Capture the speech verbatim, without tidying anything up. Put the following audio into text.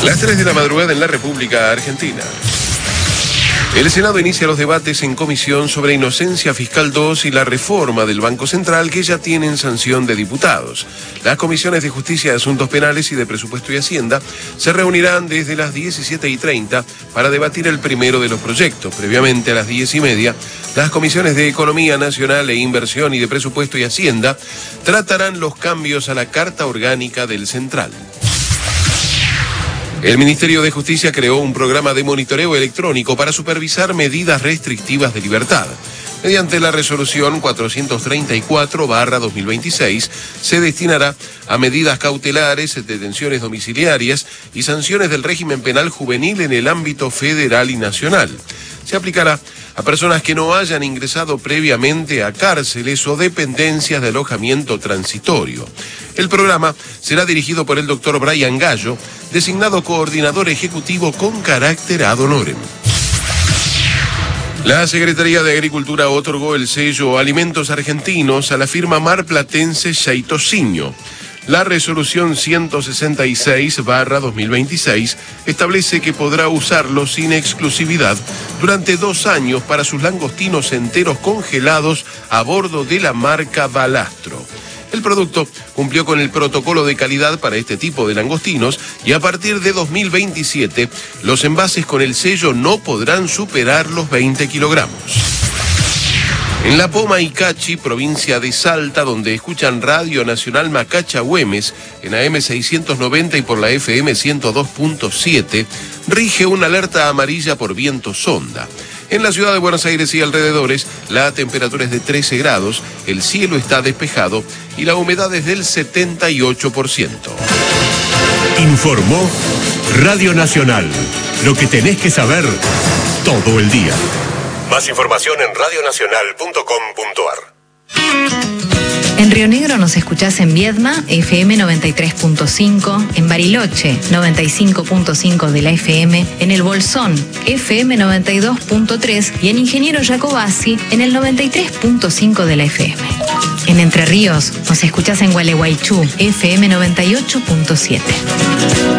Las tres de la madrugada en la República Argentina. El Senado inicia los debates en comisión sobre Inocencia Fiscal dos y la reforma del Banco Central, que ya tienen sanción de diputados. Las comisiones de Justicia, de Asuntos Penales y de Presupuesto y Hacienda se reunirán desde las diecisiete y treinta para debatir el primero de los proyectos. Previamente, a las diez y media, las comisiones de Economía Nacional e Inversión y de Presupuesto y Hacienda tratarán los cambios a la Carta Orgánica del Central. El Ministerio de Justicia creó un programa de monitoreo electrónico para supervisar medidas restrictivas de libertad. Mediante la resolución cuatrocientos treinta y cuatro barra dos mil veintiséis, se destinará a medidas cautelares, detenciones domiciliarias y sanciones del régimen penal juvenil en el ámbito federal y nacional. Se aplicará a personas que no hayan ingresado previamente a cárceles o dependencias de alojamiento transitorio. El programa será dirigido por el doctor Brian Gallo, designado coordinador ejecutivo con carácter ad honorem. La Secretaría de Agricultura otorgó el sello Alimentos Argentinos a la firma marplatense Chaitociño. La resolución ciento sesenta y seis barra dos mil veintiséis establece que podrá usarlo sin exclusividad durante dos años para sus langostinos enteros congelados a bordo de la marca Balastro. El producto cumplió con el protocolo de calidad para este tipo de langostinos y a partir de dos mil veintisiete los envases con el sello no podrán superar los veinte kilogramos. En La Poma y Cachi, provincia de Salta, donde escuchan Radio Nacional Macacha Güemes en A M seiscientos noventa y por la F M ciento dos punto siete, rige una alerta amarilla por viento sonda. En la ciudad de Buenos Aires y alrededores, la temperatura es de trece grados, el cielo está despejado y la humedad es del setenta y ocho por ciento. Informó Radio Nacional. Lo que tenés que saber todo el día. Más información en radio nacional punto com punto ar. En Río Negro nos escuchás en Viedma, F M noventa y tres punto cinco, en Bariloche, noventa y cinco punto cinco de la F M, en El Bolsón, F M noventa y dos punto tres y en Ingeniero Jacobasi, en el noventa y tres punto cinco de la F M. En Entre Ríos nos escuchás en Gualeguaychú, F M noventa y ocho punto siete.